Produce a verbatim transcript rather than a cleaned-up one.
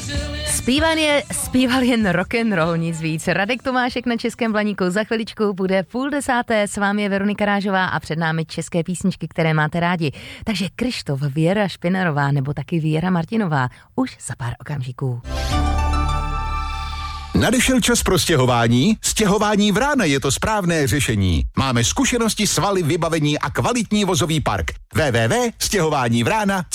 Zpívan je, zpíval jen rock'n'roll, nic víc. Radek Tomášek na Českém Blaníku za chviličku bude půl desáté, s vámi je Veronika Rážová a před námi české písničky, které máte rádi. Takže Kryštof, Věra Špinarová nebo taky Věra Martinová už za pár okamžiků. Nadešel čas pro stěhování? Stěhování Vrána je to správné řešení. Máme zkušenosti, svaly, vybavení a kvalitní vozový park. w w w tečka stěhování vrána tečka